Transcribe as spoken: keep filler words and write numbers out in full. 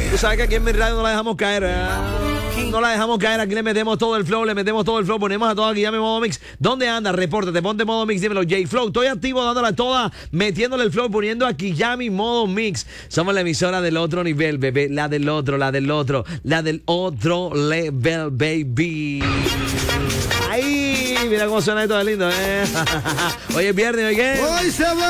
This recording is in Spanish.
Tú sabes que aquí en mi radio no la dejamos caer, ¿eh? No la dejamos caer, aquí le metemos todo el flow, le metemos todo el flow, ponemos a toda aquí, llame modo mix. ¿Dónde andas? Repórtate, ponte modo mix, dímelo, J-Flow. Estoy activo dándole toda, metiéndole el flow, poniendo aquí Yami modo mix. Somos la emisora del otro nivel, bebé. La del otro, la del otro, la del otro level, baby. Ay, mira cómo suena esto de lindo, ¿eh? Hoy es viernes, ¿oye qué? Hoy se va.